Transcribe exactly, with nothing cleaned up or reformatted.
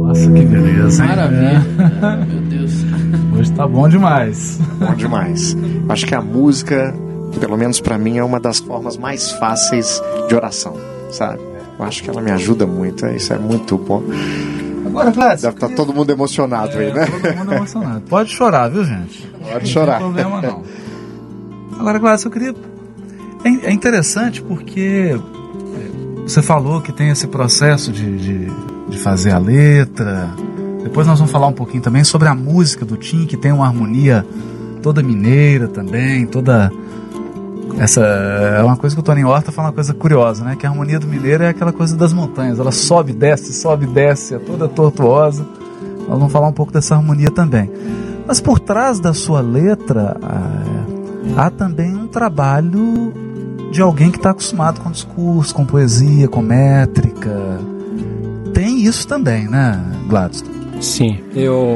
Nossa, que beleza, hein? Maravilha. É. Meu Deus. Hoje tá bom demais. Bom demais. Acho que a música, pelo menos pra mim, é uma das formas mais fáceis de oração, sabe? Eu acho que ela me ajuda muito, isso é muito bom. Agora, Gladys, deve estar todo mundo emocionado é, aí, né? Todo mundo emocionado. Pode chorar, viu, gente? Pode chorar. Não tem problema, não. Agora, Gladys, eu queria... É interessante porque você falou que tem esse processo de, de, de fazer a letra. Depois nós vamos falar um pouquinho também sobre a música do Tim, que tem uma harmonia toda mineira também, toda... Essa é uma coisa que o Toninho Horta fala, uma coisa curiosa, né? Que a harmonia do mineiro é aquela coisa das montanhas. Ela sobe, desce, sobe, desce, é toda tortuosa. Nós vamos falar um pouco dessa harmonia também. Mas por trás da sua letra há, há também um trabalho de alguém que está acostumado com discurso, com poesia, com métrica. Tem isso também, né, Gladys? Sim, eu